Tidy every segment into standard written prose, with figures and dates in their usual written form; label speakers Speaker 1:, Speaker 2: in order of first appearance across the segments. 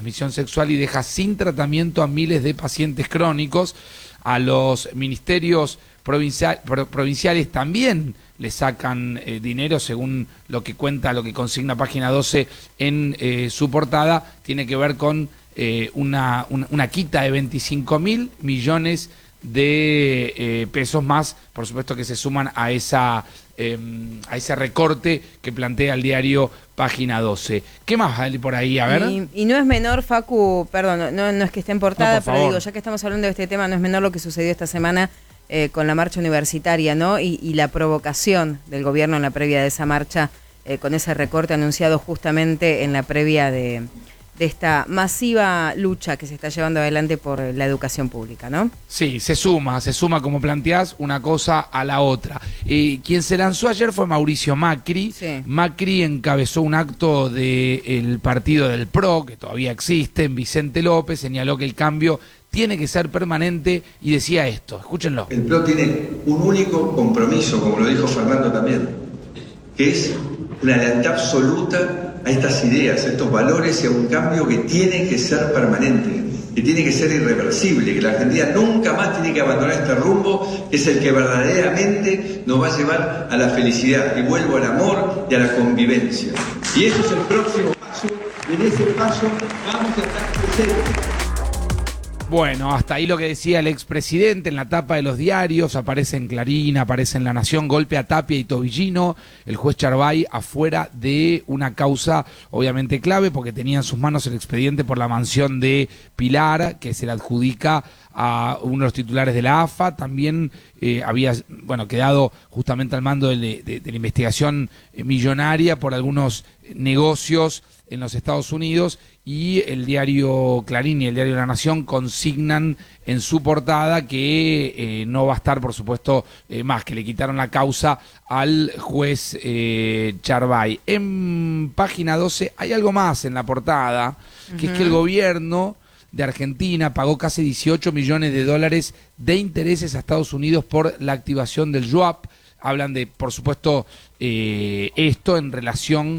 Speaker 1: transmisión sexual y deja sin tratamiento a miles de pacientes crónicos. A los ministerios provinciales también le sacan dinero, según lo que cuenta, lo que consigna Página 12 en su portada. Tiene que ver con una quita de 25.000 millones de pesos más, por supuesto, que se suman a ese recorte que plantea el diario Página 12. ¿Qué más hay por ahí? A ver.
Speaker 2: Y no es menor, Facu, perdón, no es que esté en portada,
Speaker 1: no,
Speaker 2: pero digo, ya que estamos hablando de este tema, no es menor lo que sucedió esta semana con la marcha universitaria, ¿no? Y la provocación del gobierno en la previa de esa marcha, con ese recorte anunciado justamente en la previa de esta masiva lucha que se está llevando adelante por la educación pública, ¿no? Sí, se suma, como planteás, una cosa a la otra. Quien se lanzó ayer fue Mauricio Macri. Sí. Macri encabezó un acto del partido del PRO, que todavía existe, en Vicente López, señaló que el cambio tiene que ser permanente y decía esto, escúchenlo.
Speaker 3: El PRO tiene un único compromiso, como lo dijo Fernando también, que es una lealtad absoluta a estas ideas, a estos valores y a un cambio que tiene que ser permanente, que tiene que ser irreversible, que la Argentina nunca más tiene que abandonar este rumbo, que es el que verdaderamente nos va a llevar a la felicidad, y vuelvo al amor y a la convivencia. Y ese es el próximo paso, y en ese paso vamos a estar presentes.
Speaker 1: Bueno, hasta ahí lo que decía el expresidente en la tapa de los diarios. Aparece en Clarín, aparece en La Nación, golpe a Tapia y Tobillino. El juez Charbay afuera de una causa obviamente clave, porque tenía en sus manos el expediente por la mansión de Pilar, que se le adjudica a uno de los titulares de la AFA. También había quedado justamente al mando de la investigación millonaria por algunos negocios en los Estados Unidos, y el diario Clarín y el diario La Nación consignan en su portada que no va a estar, por supuesto, más, que le quitaron la causa al juez Charbay. En Página 12 hay algo más en la portada, que es que el gobierno de Argentina pagó casi 18 millones de dólares de intereses a Estados Unidos por la activación del SWAP. Hablan de, por supuesto, esto en relación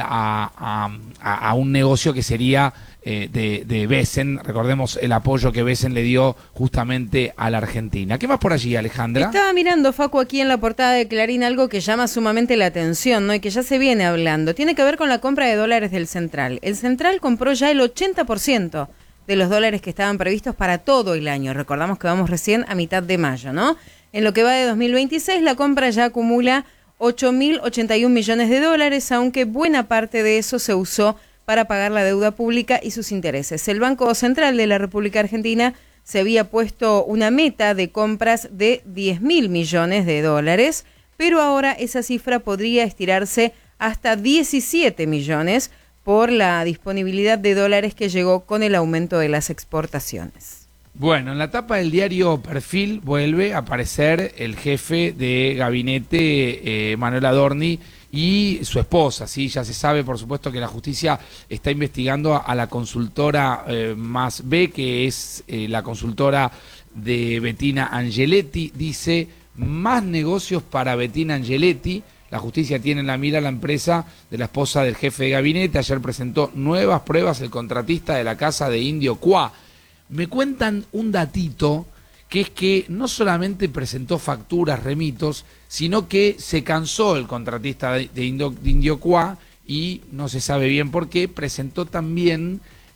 Speaker 1: a un negocio que sería de Besen. Recordemos el apoyo que Besen le dio justamente a la Argentina. ¿Qué más por allí, Alejandra? Estaba mirando, Facu, aquí en la portada de Clarín algo que llama sumamente la atención, ¿no? Y que ya se viene hablando. Tiene que ver con la compra de dólares del Central. El Central compró ya el 80% de los dólares que estaban previstos para todo el año. Recordamos que vamos recién a mitad de mayo, ¿no? En lo que va de 2026, la compra ya acumula 8.081 millones de dólares, aunque buena parte de eso se usó para pagar la deuda pública y sus intereses. El Banco Central de la República Argentina se había puesto una meta de compras de 10.000 millones de dólares, pero ahora esa cifra podría estirarse hasta 17 millones por la disponibilidad de dólares que llegó con el aumento de las exportaciones. Bueno, en la tapa del diario Perfil vuelve a aparecer el jefe de gabinete, Manuel Adorni, y su esposa. Sí, ya se sabe, por supuesto, que la justicia está investigando a la consultora Más B, que es la consultora de Bettina Angeletti. Dice, más negocios para Bettina Angeletti. La justicia tiene en la mira la empresa de la esposa del jefe de gabinete. Ayer presentó nuevas pruebas el contratista de la casa de Indio Cuá. Me cuentan un datito, que es que no solamente presentó facturas, remitos, sino que se cansó el contratista de Indio Cuá, y no se sabe bien por qué, presentó también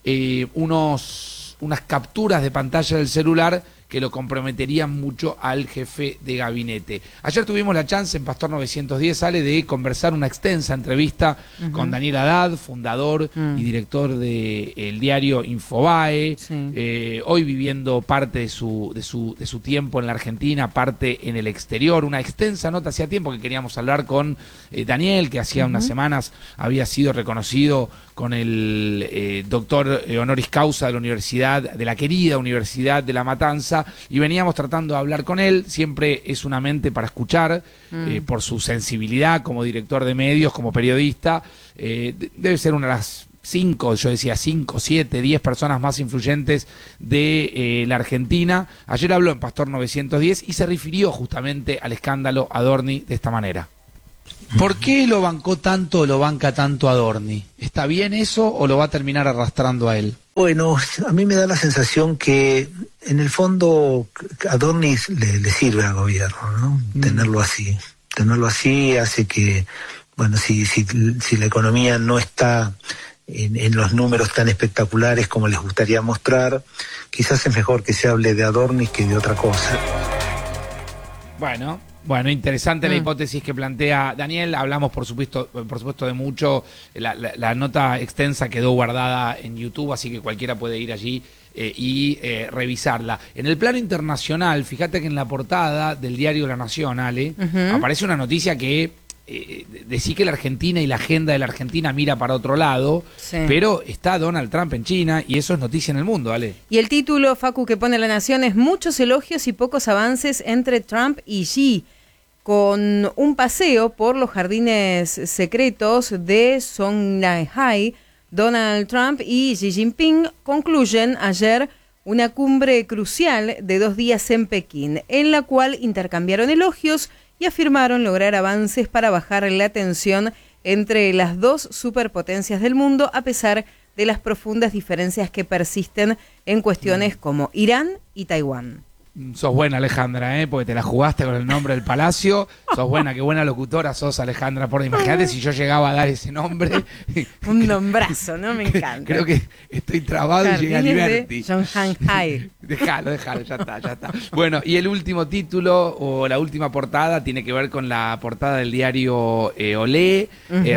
Speaker 1: unas capturas de pantalla del celular que lo comprometerían mucho al jefe de gabinete. Ayer tuvimos la chance en Pastor 910, Ale, de conversar una extensa entrevista con Daniel Haddad, fundador y director del diario Infobae, hoy viviendo parte de su tiempo en la Argentina, parte en el exterior. Una extensa nota, hacía tiempo que queríamos hablar con Daniel, que hacía unas semanas había sido reconocido con el doctor honoris causa de la universidad, de la querida Universidad de La Matanza, y veníamos tratando de hablar con él. Siempre es una mente para escuchar, por su sensibilidad como director de medios, como periodista. Debe ser una de las 5, 7, 10 personas más influyentes de la Argentina. Ayer habló en Pastor 910 y se refirió justamente al escándalo Adorni de esta manera. ¿Por qué lo banca tanto Adorni? ¿Está bien eso o lo va a terminar arrastrando a él?
Speaker 4: Bueno, a mí me da la sensación que en el fondo a Dornis le sirve al gobierno, ¿no? Tenerlo así hace que, bueno, si la economía no está en los números tan espectaculares como les gustaría mostrar, quizás es mejor que se hable de Adornis que de otra cosa.
Speaker 1: Bueno, interesante la hipótesis que plantea Daniel. Hablamos, por supuesto de mucho. La nota extensa quedó guardada en YouTube, así que cualquiera puede ir allí y revisarla. En el plano internacional, fíjate que en la portada del diario La Nación, Ale, aparece una noticia que decir que la Argentina y la agenda de la Argentina mira para otro lado, pero está Donald Trump en China y eso es noticia en el mundo, Ale.
Speaker 2: Y el título, Facu, que pone La Nación es muchos elogios y pocos avances entre Trump y Xi, con un paseo por los jardines secretos de Songhai. Donald Trump y Xi Jinping concluyen ayer una cumbre crucial de 2 días en Pekín, en la cual intercambiaron elogios y afirmaron lograr avances para bajar la tensión entre las dos superpotencias del mundo, a pesar de las profundas diferencias que persisten en cuestiones como Irán y Taiwán.
Speaker 1: Sos buena, Alejandra, porque te la jugaste con el nombre del palacio. Sos buena, qué buena locutora sos, Alejandra. Imagínate si yo llegaba a dar ese nombre.
Speaker 2: Un nombrazo, ¿no? Me encanta.
Speaker 1: Creo que estoy trabado y llegué a Liberty.
Speaker 2: Songhai.
Speaker 1: Déjalo, ya está. Bueno, y el último título o la última portada tiene que ver con la portada del diario Olé,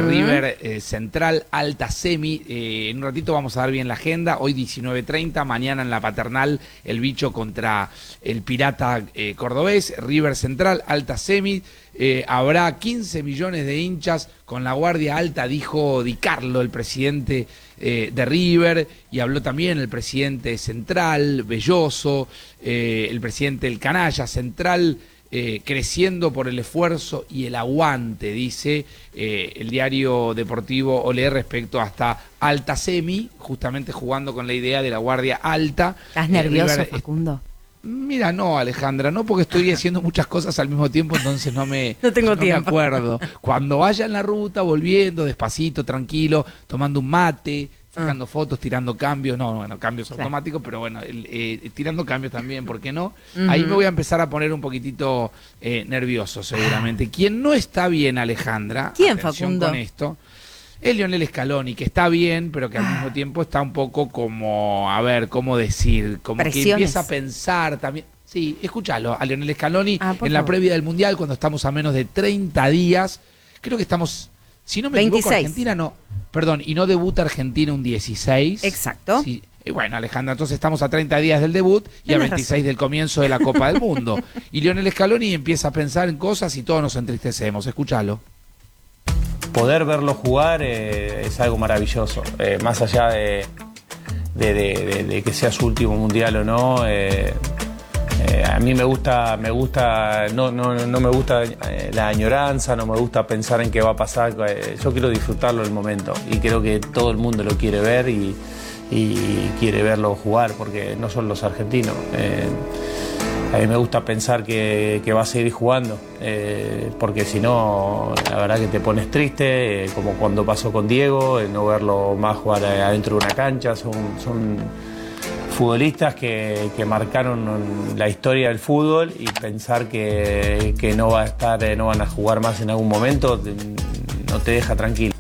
Speaker 1: River Central, Alta Semi. En un ratito vamos a dar bien la agenda. Hoy 19:30, mañana en la Paternal, el bicho contra el Pirata cordobés, River Central, Alta Semi. Habrá 15 millones de hinchas con la guardia alta, dijo Di Carlo, el presidente de River, y habló también el presidente Central, Belloso, el presidente del Canalla Central, creciendo por el esfuerzo y el aguante, dice el diario deportivo Olé respecto hasta Alta Semi, justamente jugando con la idea de la guardia alta.
Speaker 2: ¿Estás nervioso, Facundo?
Speaker 1: Mira, no, Alejandra, no, porque estoy haciendo muchas cosas al mismo tiempo, entonces no
Speaker 2: tengo tiempo.
Speaker 1: Me acuerdo. Cuando vaya en la ruta, volviendo despacito, tranquilo, tomando un mate, sacando fotos, tirando cambios, cambios automáticos, pero bueno, tirando cambios también, ¿por qué no? Ahí me voy a empezar a poner un poquitito nervioso, seguramente. ¿Quién no está bien, Alejandra?
Speaker 2: ¿Quién,
Speaker 1: atención
Speaker 2: Facundo?
Speaker 1: Con esto. Es Lionel Scaloni, que está bien, pero que al mismo tiempo está un poco como, a ver, ¿cómo decir? Como
Speaker 2: Presiones.
Speaker 1: que empieza a pensar también. Sí, escúchalo, a Lionel Scaloni en la
Speaker 2: favor.
Speaker 1: previa del Mundial, cuando estamos a menos de 30 días. Creo que estamos, si no me
Speaker 2: 26.
Speaker 1: equivoco, Argentina no. Perdón, y no debuta Argentina un 16.
Speaker 2: Exacto.
Speaker 1: Sí. Y bueno, Alejandra, entonces estamos a 30 días del debut y a 26
Speaker 2: razón.
Speaker 1: del comienzo de la Copa del Mundo. Y Lionel Scaloni empieza a pensar en cosas y todos nos entristecemos. Escúchalo.
Speaker 5: Poder verlo jugar es algo maravilloso, más allá de que sea su último mundial o no. A mí me gusta, no me gusta la añoranza, no me gusta pensar en qué va a pasar. Yo quiero disfrutarlo el momento y creo que todo el mundo lo quiere ver y quiere verlo jugar, porque no son los argentinos. A mí me gusta pensar que va a seguir jugando, porque si no, la verdad que te pones triste, como cuando pasó con Diego, no verlo más jugar adentro de una cancha. Son futbolistas que marcaron la historia del fútbol, y pensar que no van a jugar más en algún momento, no te deja tranquilo.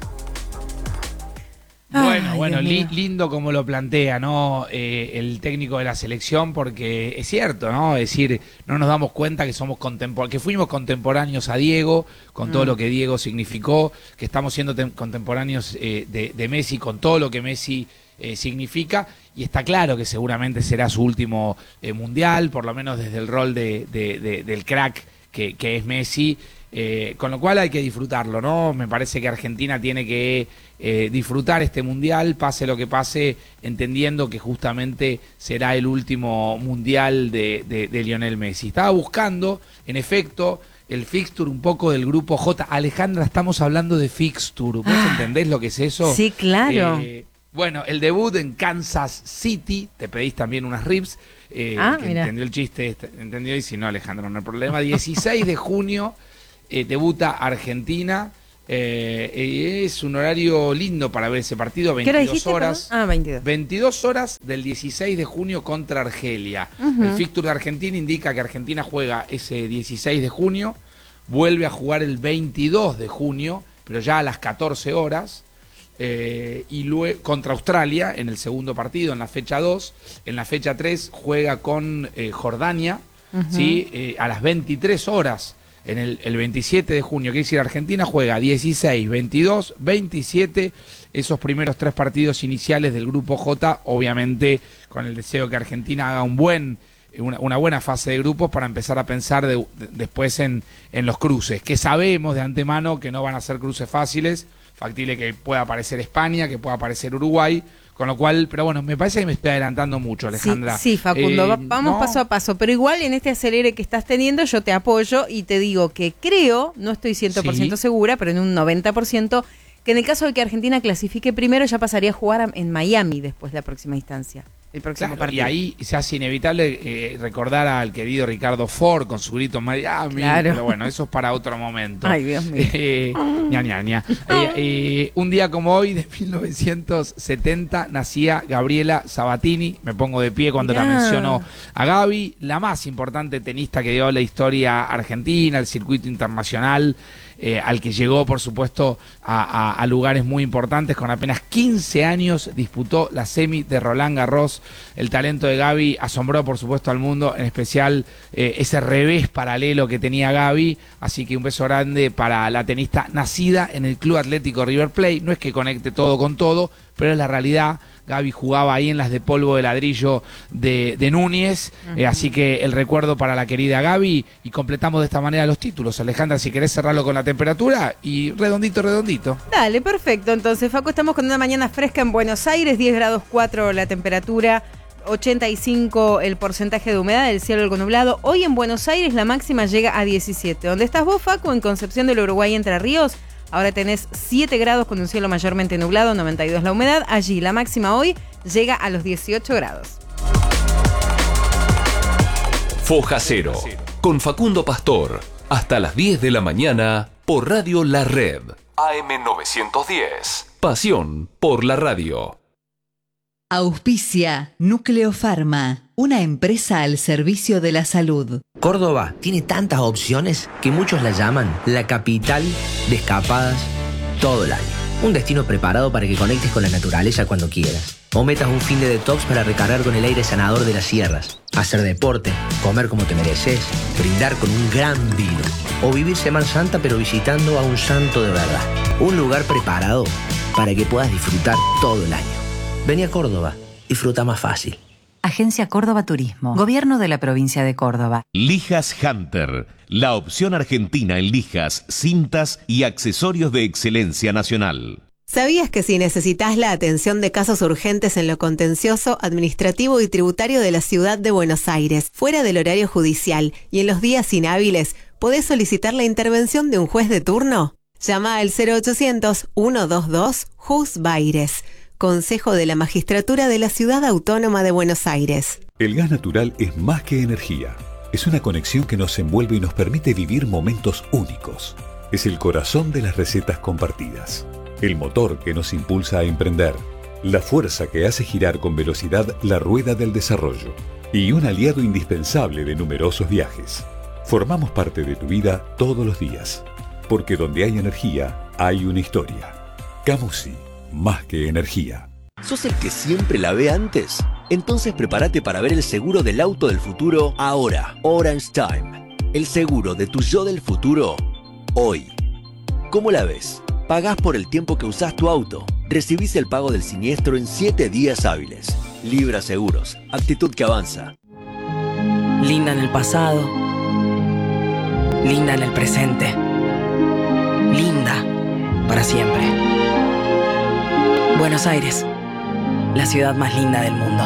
Speaker 1: Bueno, lindo como lo plantea, ¿no? El técnico de la selección, porque es cierto, ¿no? Es decir, no nos damos cuenta que que fuimos contemporáneos a Diego, con todo lo que Diego significó, que estamos siendo contemporáneos de Messi, con todo lo que Messi significa, y está claro que seguramente será su último mundial, por lo menos desde el rol del crack que es Messi. Con lo cual hay que disfrutarlo, ¿no? Me parece que Argentina tiene que disfrutar este mundial, pase lo que pase, entendiendo que justamente será el último mundial de Lionel Messi. Estaba buscando, en efecto, el fixture un poco del grupo J. Alejandra, estamos hablando de fixture. ¿Vos entendés lo que es eso?
Speaker 2: Sí, claro.
Speaker 1: Bueno, el debut en Kansas City, te pedís también unas ribs, que entendió el chiste, entendió, y si no, Alejandra, no hay problema. 16 de junio. Debuta Argentina Es un horario lindo para ver ese partido, 22 horas. 22 horas del 16 de junio contra Argelia. El fixture de Argentina indica que Argentina juega ese 16 de junio, vuelve a jugar el 22 de junio, pero ya a las 14 horas, y luego contra Australia en el segundo partido, en la fecha 2. En la fecha 3 juega con Jordania, ¿sí? A las 23 horas. En el 27 de junio, que decir, Argentina juega 16, 22, 27, esos primeros 3 partidos iniciales del Grupo J, obviamente con el deseo que Argentina haga una buena fase de grupos para empezar a pensar después en los cruces, que sabemos de antemano que no van a ser cruces fáciles, factible que pueda aparecer España, que pueda aparecer Uruguay, con lo cual, pero bueno, me parece que me estoy adelantando mucho, Alejandra.
Speaker 2: Sí, Facundo, vamos paso a paso, pero igual en este acelere que estás teniendo yo te apoyo y te digo que creo, no estoy 100% segura, pero en un 90%, que en el caso de que Argentina clasifique primero ya pasaría a jugar en Miami después de la próxima instancia. El próximo partido.
Speaker 1: Y ahí se hace inevitable recordar al querido Ricardo Ford con su grito Miami, pero bueno, eso es para otro momento.
Speaker 2: Ay, Dios mío.
Speaker 1: Un día como hoy, de 1970, nacía Gabriela Sabatini. Me pongo de pie cuando la menciono a Gaby, la más importante tenista que dio la historia argentina, el circuito internacional, al que llegó, por supuesto, a lugares muy importantes. Con apenas 15 años disputó la semi de Roland Garros. El talento de Gaby asombró, por supuesto, al mundo, en especial ese revés paralelo que tenía Gaby. Así que un beso grande para la tenista nacida en el Club Atlético River Plate. No es que conecte todo con todo, pero es la realidad. Gaby jugaba ahí en las de polvo de ladrillo de Núñez, así que el recuerdo para la querida Gaby, y completamos de esta manera los títulos. Alejandra, si querés cerrarlo con la temperatura y redondito.
Speaker 2: Dale, perfecto. Entonces, Facu, estamos con una mañana fresca en Buenos Aires, 10 grados 4 la temperatura, 85 el porcentaje de humedad, el cielo algo nublado. Hoy en Buenos Aires la máxima llega a 17. ¿Dónde estás vos, Facu? En Concepción del Uruguay, Entre Ríos. Ahora tenés 7 grados con un cielo mayormente nublado, 92 la humedad. Allí la máxima hoy llega a los 18 grados.
Speaker 6: Foja Cero, con Facundo Pastor, hasta las 10 de la mañana por Radio La Red. AM 910. Pasión por la radio.
Speaker 7: Auspicia Núcleo Pharma, una empresa al servicio de la salud.
Speaker 8: Córdoba tiene tantas opciones que muchos la llaman la capital de escapadas todo el año. Un destino preparado para que conectes con la naturaleza cuando quieras. O metas un fin de detox para recargar con el aire sanador de las sierras. Hacer deporte, comer como te mereces, brindar con un gran vino. O vivir Semana Santa pero visitando a un santo de verdad. Un lugar preparado para que puedas disfrutar todo el año. Vení a Córdoba, disfruta más fácil.
Speaker 9: Agencia Córdoba Turismo, Gobierno de la Provincia de Córdoba.
Speaker 10: Lijas Hunter, la opción argentina en lijas, cintas y accesorios de excelencia nacional.
Speaker 11: ¿Sabías que si necesitas la atención de casos urgentes en lo contencioso, administrativo y tributario de la ciudad de Buenos Aires, fuera del horario judicial y en los días inhábiles, podés solicitar la intervención de un juez de turno? Llama al 0800-122-JUSBAIRES. Consejo de la Magistratura de la Ciudad Autónoma de Buenos Aires.
Speaker 12: El gas natural es más que energía. Es una conexión que nos envuelve y nos permite vivir momentos únicos. Es el corazón de las recetas compartidas. El motor que nos impulsa a emprender. La fuerza que hace girar con velocidad la rueda del desarrollo. Y un aliado indispensable de numerosos viajes. Formamos parte de tu vida todos los días. Porque donde hay energía, hay una historia. Camusi. Más que energía.
Speaker 13: ¿Sos el que siempre la ve antes? Entonces prepárate para ver el seguro del auto del futuro ahora. Orange Time. El seguro de tu yo del futuro hoy. ¿Cómo la ves? Pagás por el tiempo que usás tu auto. Recibís el pago del siniestro en 7 días hábiles. Libra Seguros. Actitud que avanza.
Speaker 14: Linda en el pasado. Linda en el presente. Linda para siempre. Buenos Aires, la ciudad más linda del mundo.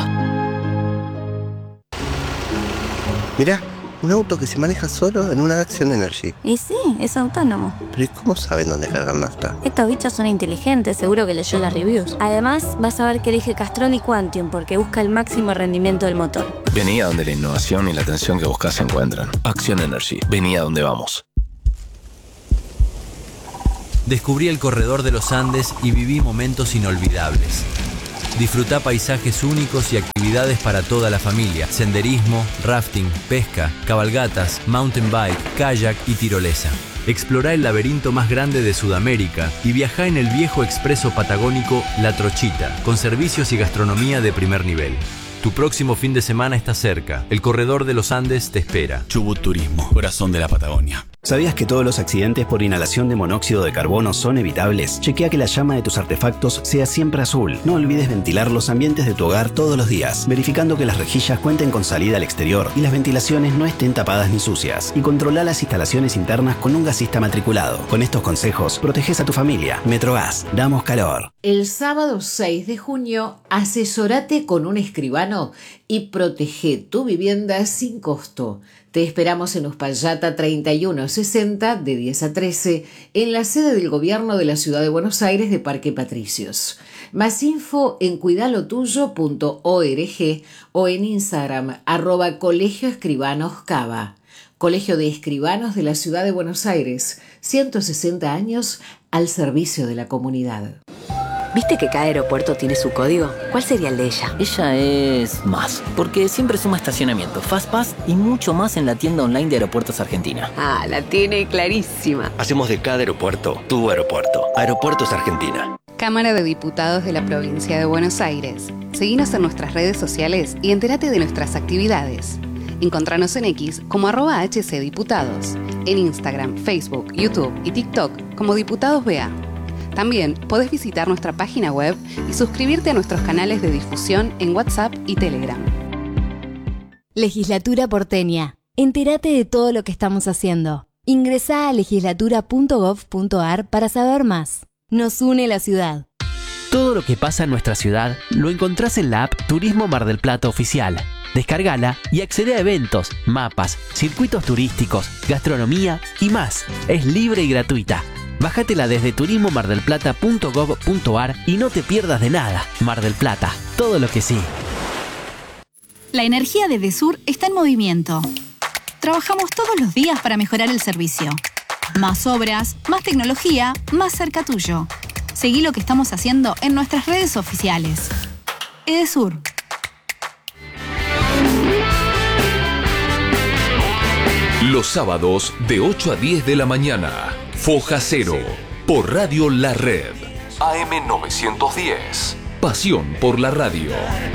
Speaker 15: Mirá, un auto que se maneja solo en una Action Energy.
Speaker 16: Y sí, es autónomo.
Speaker 15: Pero ¿y cómo saben dónde cargar nafta?
Speaker 16: Estos bichos son inteligentes, seguro que leyó las reviews. Además, vas a ver que elige Castrol y Quantium porque busca el máximo rendimiento del motor.
Speaker 17: Vení a donde la innovación y la atención que buscas se encuentran. Action Energy, vení a donde vamos.
Speaker 18: Descubrí el corredor de los Andes y viví momentos inolvidables. Disfrutá paisajes únicos y actividades para toda la familia. Senderismo, rafting, pesca, cabalgatas, mountain bike, kayak y tirolesa. Explorá el laberinto más grande de Sudamérica y viajá en el viejo expreso patagónico La Trochita, con servicios y gastronomía de primer nivel. Tu próximo fin de semana está cerca. El corredor de los Andes te espera.
Speaker 19: Chubut Turismo, corazón de la Patagonia. ¿Sabías que todos los accidentes por inhalación de monóxido de carbono son evitables? Chequea que la llama de tus artefactos sea siempre azul. No olvides ventilar los ambientes de tu hogar todos los días, verificando que las rejillas cuenten con salida al exterior y las ventilaciones no estén tapadas ni sucias. Y controla las instalaciones internas con un gasista matriculado. Con estos consejos, proteges a tu familia. Metrogas, damos calor.
Speaker 20: El sábado 6 de junio, asesórate con un escribano y protege tu vivienda sin costo. Te esperamos en Uspallata 3160 de 10 a 13 en la sede del Gobierno de la Ciudad de Buenos Aires de Parque Patricios. Más info en cuidalotuyo.org o en Instagram @Colegio Escribanos Cava. Colegio de Escribanos de la Ciudad de Buenos Aires, 160 años al servicio de la comunidad.
Speaker 21: ¿Viste que cada aeropuerto tiene su código? ¿Cuál sería el de ella?
Speaker 22: Ella es más, porque siempre suma estacionamiento, FastPass y mucho más en la tienda online de Aeropuertos Argentina.
Speaker 21: Ah, la tiene clarísima.
Speaker 13: Hacemos de cada aeropuerto tu aeropuerto. Aeropuertos Argentina.
Speaker 23: Cámara de Diputados de la Provincia de Buenos Aires. Seguinos en nuestras redes sociales y entérate de nuestras actividades. Encontranos en X como @HCDiputados. En Instagram, Facebook, YouTube y TikTok como Diputados BA. También podés visitar nuestra página web y suscribirte a nuestros canales de difusión en WhatsApp y Telegram.
Speaker 24: Legislatura porteña. Entérate de todo lo que estamos haciendo. Ingresá a legislatura.gov.ar para saber más. Nos une la ciudad.
Speaker 25: Todo lo que pasa en nuestra ciudad lo encontrás en la app Turismo Mar del Plata Oficial. Descargala y accede a eventos, mapas, circuitos turísticos, gastronomía y más. Es libre y gratuita. Bájatela desde turismomardelplata.gov.ar y no te pierdas de nada. Mar del Plata, todo lo que sí.
Speaker 26: La energía de Edesur está en movimiento. Trabajamos todos los días para mejorar el servicio. Más obras, más tecnología, más cerca tuyo. Seguí lo que estamos haciendo en nuestras redes oficiales. Edesur.
Speaker 6: Los sábados de 8 a 10 de la mañana. Foja Cero, por Radio La Red. AM 910. Pasión por la radio.